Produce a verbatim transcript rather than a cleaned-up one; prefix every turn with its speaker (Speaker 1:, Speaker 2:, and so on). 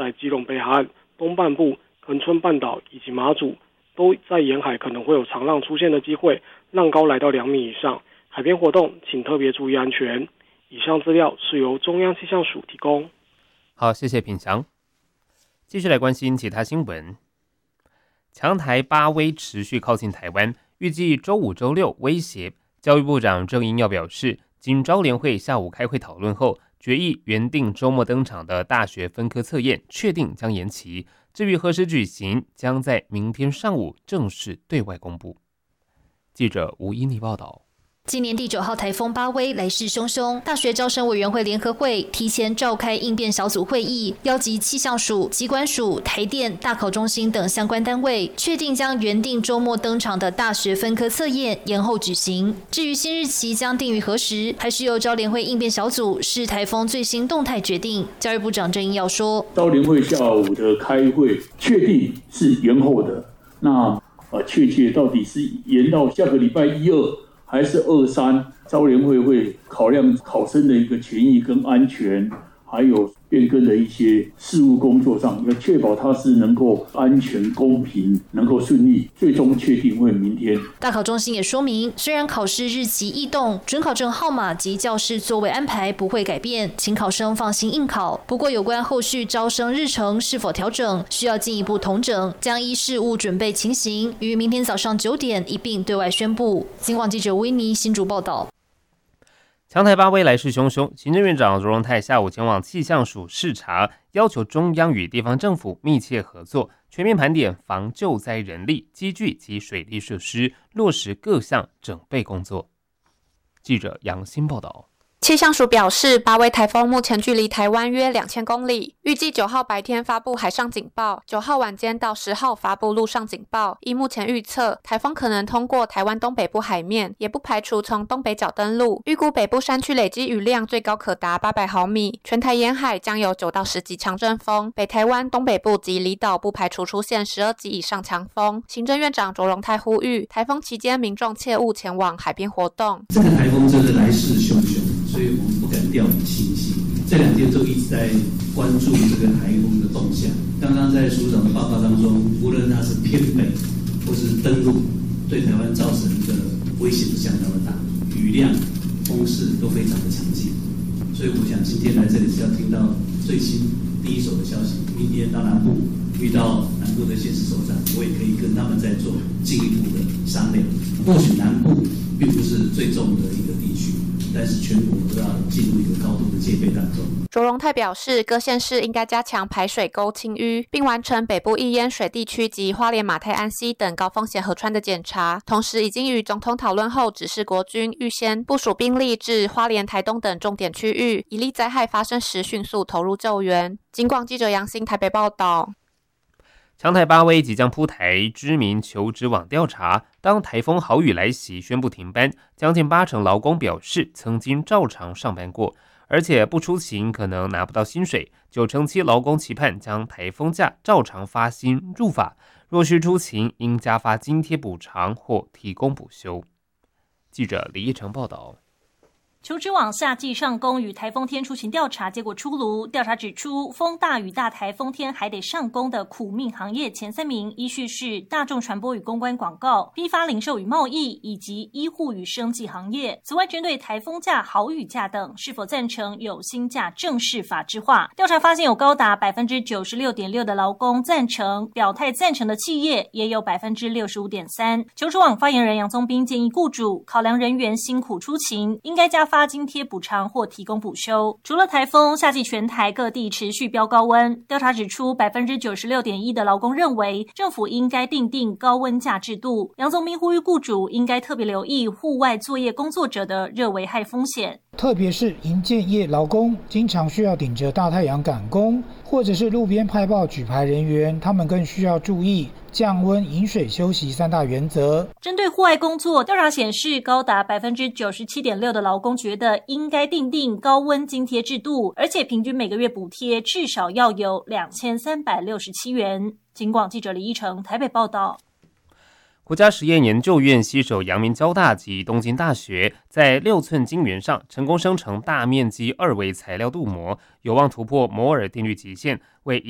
Speaker 1: 在基隆北海岸东半部、恒春半岛以及马祖，都在沿海可能会有长浪出现的机会，浪高来到两米以上。海边活动请特别注意安全。以上资料是由中央气象署提供。
Speaker 2: 好，谢谢品祥。继续来关心其他新闻。强台八威持续靠近台湾，预计周五、周六威胁。教育部长郑英耀表示，经招联会下午开会讨论后，决议原定周末登场的大学分科测验确定将延期。至于何时举行，将在明天上午正式对外公布。记者吴依妮报道。
Speaker 3: 今年第九号台风巴威来势汹汹，大学招生委员会联合会提前召开应变小组会议，邀集气象署、疾管署、台电、大考中心等相关单位，确定将原定周末登场的大学分科测验延后举行。至于新日期将定于何时，还是由招联会应变小组视台风最新动态决定。教育部长郑英耀说，
Speaker 4: 招联会下午的开会确定是延后的，那呃，确切到底是延到下个礼拜一二。还是二三，招联会会考量考生的一个权益跟安全，还有变更的一些事务工作上，要确保它是能够安全、公平，能够顺利，最终确定会明天。
Speaker 3: 大考中心也说明，虽然考试日期异动，准考证号码及教室座位安排不会改变，请考生放心应考。不过，有关后续招生日程是否调整，需要进一步统整，将依事务准备情形，于明天早上九点一并对外宣布。警广记者维尼新竹报道。
Speaker 2: 强台八威来势汹汹，行政院长卓荣泰下午前往气象署视察，要求中央与地方政府密切合作，全面盘点防救灾人力、机具及水利设施，落实各项整备工作。记者杨欣报道。
Speaker 5: 气象署表示，八威台风目前距离台湾约两千公里，预计九号白天发布海上警报，九号晚间到十号发布陆上警报。依目前预测，台风可能通过台湾东北部海面，也不排除从东北角登陆。预估北部山区累积雨量最高可达八百毫米，全台沿海将有九到十级强阵风，北台湾东北部及离岛不排除出现十二级以上强风。行政院长卓荣泰呼吁，台风期间民众切勿前往海边活动。
Speaker 6: 这个台风真的来势汹汹。所以我们不敢掉以轻心，这两天都一直在关注这个台风的动向。刚刚在署长的报告当中，无论它是偏北或是登陆，对台湾造成的威胁是相当的大，雨量、风势都非常的强劲。所以我想今天来这里是要听到最新第一手的消息。明天到南部遇到南部的县市首长，我也可以跟他们再做进一步的商量。或许南部并不是最重的一个地区，但是全国都要进入一个高度的戒备当中。
Speaker 5: 卓荣泰表示，各县市应该加强排水沟清淤，并完成北部易淹水地区及花莲马太安溪等高风险河川的检查。同时，已经与总统讨论后，指示国军预先部署兵力至花莲、台东等重点区域，以利灾害发生时迅速投入救援。警广记者杨欣台北报道。
Speaker 2: 强台八威即将铺台，知名求职网调查，当台风豪雨来袭，宣布停班，将近八成劳工表示曾经照常上班过，而且不出勤可能拿不到薪水。九成七劳工期盼将台风假照常发薪入法，若需出勤，应加发津贴补偿或提供补休。记者李义成报道。
Speaker 7: 求职网夏季上工与台风天出勤调查结果出炉，调查指出，风大雨大台风天还得上工的苦命行业前三名依序是大众传播与公关广告、批发零售与贸易以及医护与生技行业。此外，针对台风假、豪雨假等是否赞成有薪假正式法制化，调查发现有高达 百分之九十六点六 的劳工赞成，表态赞成的企业也有 百分之六十五点三。求职网发言人杨宗斌建议雇主考量人员辛苦出勤，应该加发津贴补偿或提供补休。除了台风，夏季全台各地持续飙高温。调查指出 百分之九十六点一 的劳工认为政府应该订定高温假制度。杨宗斌呼吁雇主应该特别留意户外作业工作者的热危害风险，
Speaker 8: 特别是营建业劳工经常需要顶着大太阳赶工，或者是路边派报举牌人员，他们更需要注意降温、饮水、休息三大原则。
Speaker 7: 针对户外工作，调查显示高达 百分之九十七点六 的劳工觉得应该订定高温津贴制度，而且平均每个月补贴至少要有两千三百六十七元。警广记者李义成台北报道。
Speaker 2: 国家实验研究院携手阳明交大及东京大学，在六寸晶圆上成功生成大面积二维材料镀膜，有望突破摩尔定律极限，为